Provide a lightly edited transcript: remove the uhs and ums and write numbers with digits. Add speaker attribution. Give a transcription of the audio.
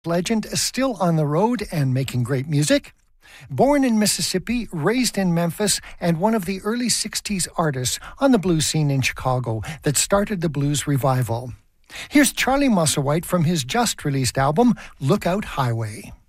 Speaker 1: legend is still on the road and making great music. Born in Mississippi, raised in Memphis, and one of the early 60s artists on the blues scene in Chicago that started the blues revival. Here's Charlie Musselwhite from his just-released album, Lookout Highway.